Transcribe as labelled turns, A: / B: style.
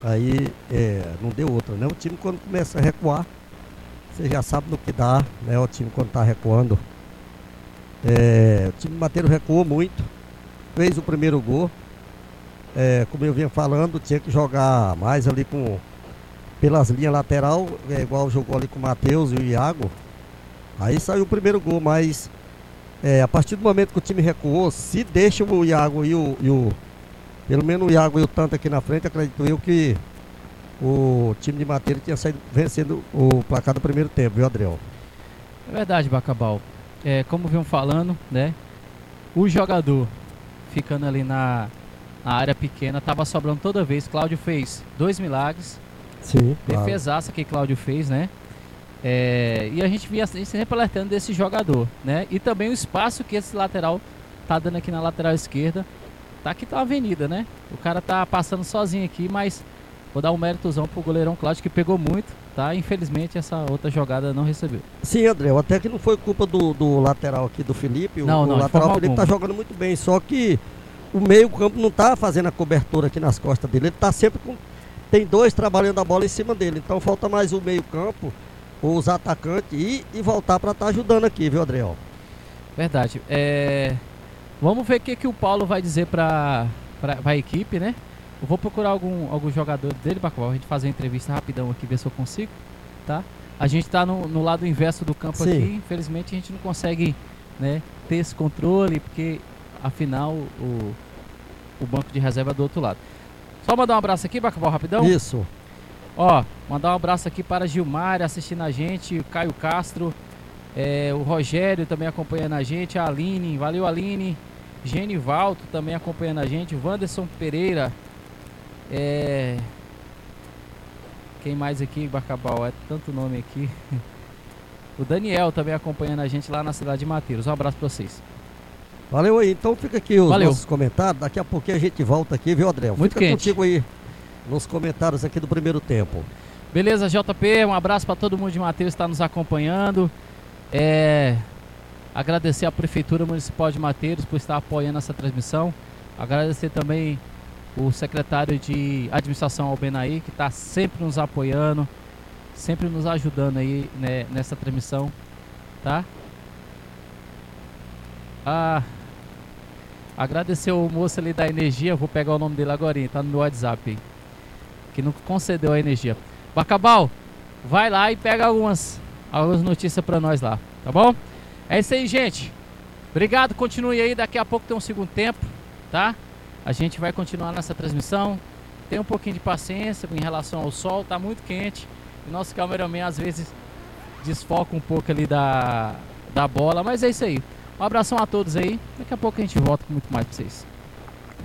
A: Aí não deu outra, né? O time quando começa a recuar, você já sabe no que dá, né? O time quando tá recuando. O time de Mateiro recuou muito, fez o primeiro gol. Como eu vinha falando, tinha que jogar mais ali pelas linhas lateral, igual jogou ali com o Matheus e o Iago. Aí saiu o primeiro gol, mas a partir do momento que o time recuou, se deixa o Iago pelo menos o Iago e o Tanto aqui na frente, acredito eu que o time de Mateiro tinha saído vencendo o placar do primeiro tempo, viu, Adriel?
B: É verdade, Bacabal. Como vinham falando, né? O jogador ficando ali na área pequena, tava sobrando toda vez. Cláudio fez 2 milagres.
A: Sim,
B: Defesaça que Cláudio fez, né? E a gente vinha sempre alertando desse jogador, né? E também o espaço que esse lateral tá dando aqui na lateral esquerda. Tá aqui, tá a avenida, né? O cara tá passando sozinho aqui, mas vou dar um méritozão pro goleirão Cláudio, que pegou muito, tá? Infelizmente essa outra jogada não recebeu.
A: Sim, André, até que não foi culpa do lateral aqui do Felipe.
B: Não,
A: o lateral Felipe
B: alguma.
A: tá jogando muito bem, só que o meio campo não tá fazendo a cobertura aqui nas costas dele. Ele tá sempre tem 2 trabalhando a bola em cima dele. Então falta mais o meio campo, os atacantes e voltar para estar ajudando aqui, viu, Adriel?
B: Verdade. Vamos ver o que o Paulo vai dizer para a equipe, né? Eu vou procurar algum jogador dele, Bacabal, a gente fazer uma entrevista rapidão aqui, ver se eu consigo, tá? A gente tá no lado inverso do campo. Sim. Aqui, infelizmente a gente não consegue, né, ter esse controle, porque afinal o banco de reserva é do outro lado. Só mandar um abraço aqui, Bacabal, rapidão?
A: Isso.
B: Ó, mandar um abraço aqui para Gilmar assistindo a gente, o Caio Castro, o Rogério também acompanhando a gente, a Aline, valeu Aline, Genivaldo também acompanhando a gente, o Wanderson Pereira, quem mais aqui, Bacabal, é tanto nome aqui, o Daniel também acompanhando a gente lá na cidade de Mateiros. Um abraço para vocês.
A: Valeu aí, então fica aqui os
B: Valeu.
A: nossos comentários, daqui a pouquinho a gente volta aqui, viu, Adriel?
B: Muito
A: fica
B: quente.
A: Contigo aí nos comentários aqui do primeiro tempo.
B: Beleza, JP, um abraço para todo mundo de Mateiros que está nos acompanhando. Agradecer à Prefeitura Municipal de Mateiros por estar apoiando essa transmissão. Agradecer também o secretário de Administração Albenaí, que está sempre nos apoiando, sempre nos ajudando aí, né, nessa transmissão, tá? Agradecer o moço ali da energia, vou pegar o nome dele agora, tá no meu WhatsApp aí, que não concedeu a energia. Bacabal, vai lá e pega algumas notícias para nós lá, tá bom? É isso aí, gente. Obrigado, continue aí, daqui a pouco tem um segundo tempo, tá? A gente vai continuar nessa transmissão. Tem um pouquinho de paciência em relação ao sol, tá muito quente. E nosso cameraman às vezes desfoca um pouco ali da bola, mas é isso aí. Um abração a todos aí. Daqui a pouco a gente volta com muito mais pra vocês.